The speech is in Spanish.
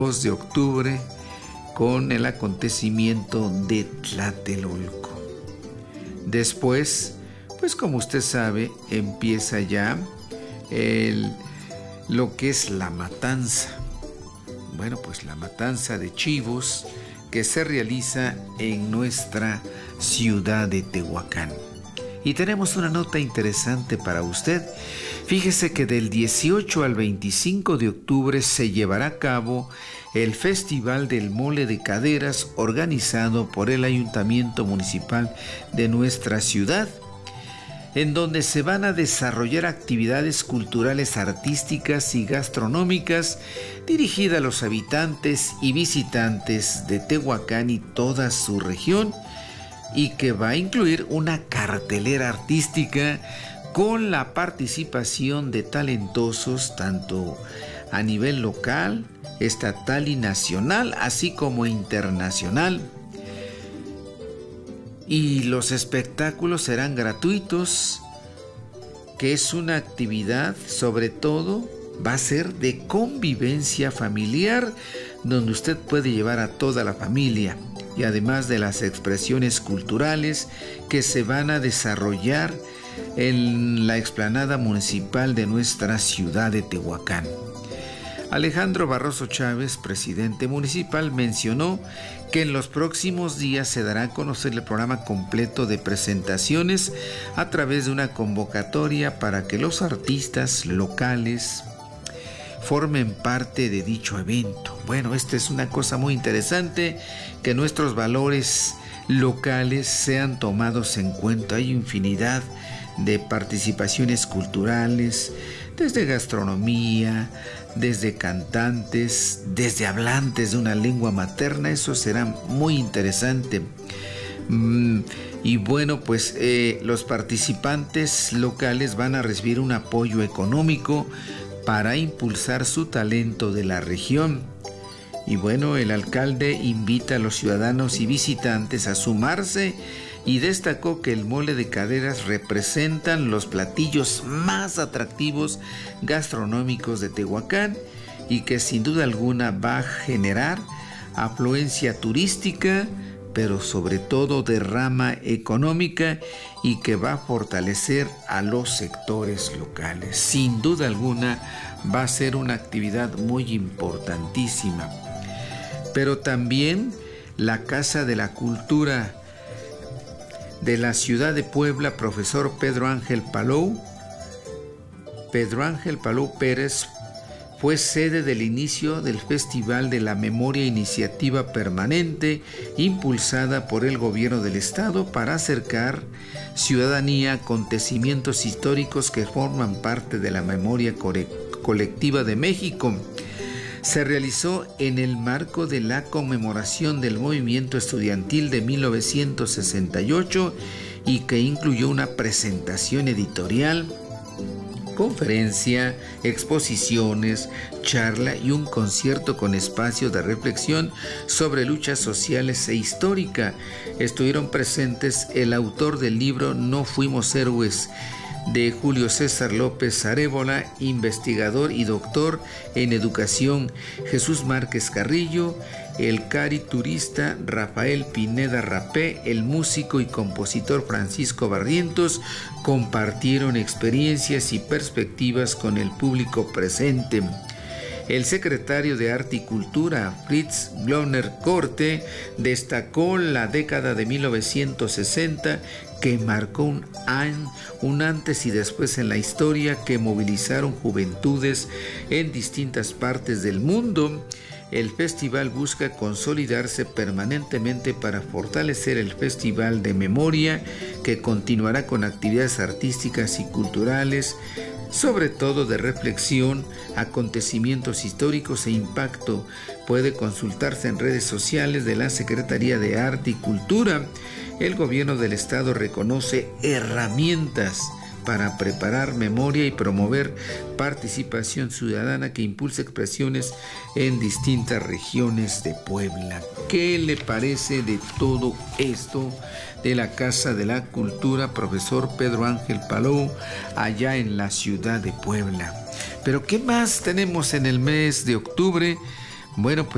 2 de octubre con el acontecimiento de Tlatelolco. Después, pues como usted sabe, empieza ya lo que es la matanza. Bueno, pues la matanza de chivos que se realiza en nuestra ciudad de Tehuacán. Y tenemos una nota interesante para usted. Fíjese que del 18 al 25 de octubre se llevará a cabo el Festival del Mole de Caderas organizado por el Ayuntamiento Municipal de nuestra ciudad, en donde se van a desarrollar actividades culturales, artísticas y gastronómicas dirigidas a los habitantes y visitantes de Tehuacán y toda su región, y que va a incluir una cartelera artística con la participación de talentosos tanto a nivel local, estatal y nacional, así como internacional. Y los espectáculos serán gratuitos, que es una actividad, sobre todo, va a ser de convivencia familiar, donde usted puede llevar a toda la familia. Y además de las expresiones culturales que se van a desarrollar en la explanada municipal de nuestra ciudad de Tehuacán. Alejandro Barroso Chávez, presidente municipal, mencionó que en los próximos días se dará a conocer el programa completo de presentaciones a través de una convocatoria para que los artistas locales formen parte de dicho evento. Bueno, esta es una cosa muy interesante, que nuestros valores locales sean tomados en cuenta. Hay infinidad de participaciones culturales, desde gastronomía, desde cantantes, desde hablantes de una lengua materna. Eso será muy interesante. Y bueno, pues los participantes locales van a recibir un apoyo económico para impulsar su talento de la región. Y bueno, el alcalde invita a los ciudadanos y visitantes a sumarse y destacó que el mole de caderas representan los platillos más atractivos gastronómicos de Tehuacán y que sin duda alguna va a generar afluencia turística, pero sobre todo derrama económica, y que va a fortalecer a los sectores locales. Sin duda alguna va a ser una actividad muy importantísima. Pero también la Casa de la Cultura de la ciudad de Puebla, profesor Pedro Ángel Palou Pérez, fue sede del inicio del Festival de la Memoria, iniciativa permanente impulsada por el gobierno del estado para acercar ciudadanía a acontecimientos históricos que forman parte de la memoria colectiva de México. Se realizó en el marco de la conmemoración del movimiento estudiantil de 1968 y que incluyó una presentación editorial, conferencia, exposiciones, charla y un concierto con espacio de reflexión sobre luchas sociales e histórica. Estuvieron presentes el autor del libro No Fuimos Héroes, de Julio César López Arébola, investigador y doctor en educación, Jesús Márquez Carrillo, el cariturista Rafael Pineda Rapé, el músico y compositor Francisco Barrientos. Compartieron experiencias y perspectivas con el público presente. El secretario de Arte y Cultura, Fritz Gloner Corte, destacó la década de 1960, que marcó un antes y después en la historia, que movilizaron juventudes en distintas partes del mundo. El festival busca consolidarse permanentemente para fortalecer el Festival de Memoria, que continuará con actividades artísticas y culturales, sobre todo de reflexión, acontecimientos históricos e impacto. Puede consultarse en redes sociales de la Secretaría de Arte y Cultura. El gobierno del estado reconoce herramientas para preparar memoria y promover participación ciudadana que impulse expresiones en distintas regiones de Puebla. ¿Qué le parece de todo esto de la Casa de la Cultura, profesor Pedro Ángel Palou, allá en la ciudad de Puebla? Pero ¿qué más tenemos en el mes de octubre? Bueno, pues